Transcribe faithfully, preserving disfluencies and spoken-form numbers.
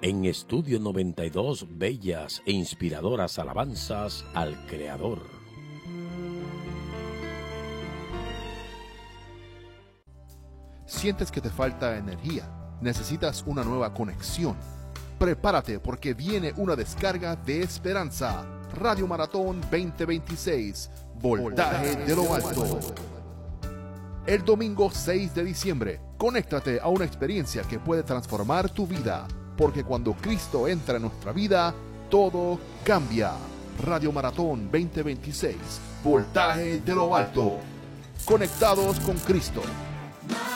En Estudio noventa y dos, bellas e inspiradoras alabanzas al Creador. ¿Sientes que te falta energía? ¿Necesitas una nueva conexión? Prepárate porque viene una descarga de esperanza. Radio Maratón veinte veintiséis, Voltaje de lo Alto. El domingo seis de diciembre, conéctate a una experiencia que puede transformar tu vida. Porque cuando Cristo entra en nuestra vida, todo cambia. Radio Maratón veinte veintiséis, Voltaje de lo Alto. Conectados con Cristo.